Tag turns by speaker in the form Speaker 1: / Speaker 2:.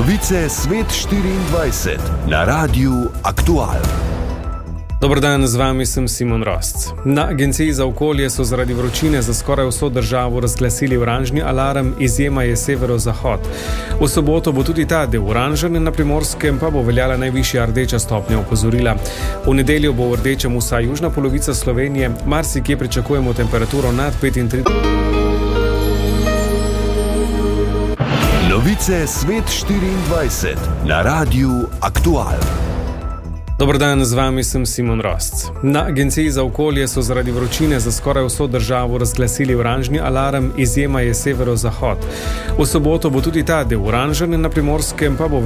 Speaker 1: Novice Svet 24 na Radiu Aktual.
Speaker 2: Dober dan, z vami sem Simon Rosc. Na Agenciji za okolje so zaradi vročine za skoraj vso državo razglasili oranžni alarm, izjema je severozahod. V soboto bo tudi ta del oranžen, na Primorskem pa bo veljala najvišja rdeča stopnja opozorila. V nedeljo bo v rdečem vsa južna polovica Slovenije, marsikje pričakujemo temperaturo nad 35.
Speaker 1: Novice Svet 24 na Radiu Aktual.
Speaker 2: Dober dan, z vami sem Simon Rosc. Na Agenciji za okolje so zaradi vročine za skoraj vso državo razglasili oranžni alarm, izjema je severozahod. V soboto bo tudi ta del oranžen, na Primorskem pa bo